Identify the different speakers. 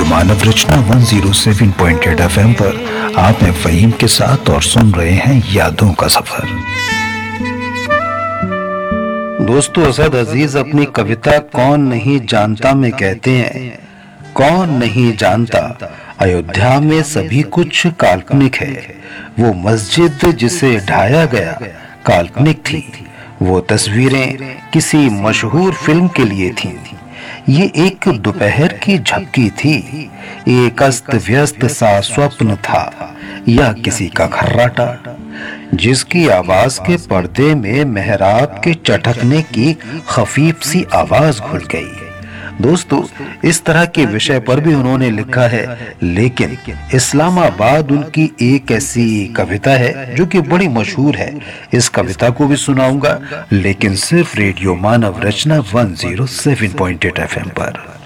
Speaker 1: मानव रचना 107.8 FM पर आप हैं फ़हीम के साथ और सुन रहे हैं यादों का सफर। दोस्तों, असद अजीज अपनी कविता कौन नहीं जानता में कहते हैं, कौन नहीं जानता अयोध्या में सभी कुछ काल्पनिक है। वो मस्जिद जिसे ढाया गया काल्पनिक थी, वो तस्वीरें किसी मशहूर फिल्म के लिए थीं। ये एक दोपहर की झपकी थी, एक अस्त व्यस्त सा स्वप्न था या किसी का खर्राटा, जिसकी आवाज के पर्दे में मेहराब के चटकने की खफीफ सी आवाज घुल गई। दोस्तों, इस तरह के विषय पर भी उन्होंने लिखा है, लेकिन इस्लामाबाद उनकी एक ऐसी कविता है जो कि बड़ी मशहूर है। इस कविता को भी सुनाऊंगा, लेकिन सिर्फ रेडियो मानव रचना 107.8 FM पर।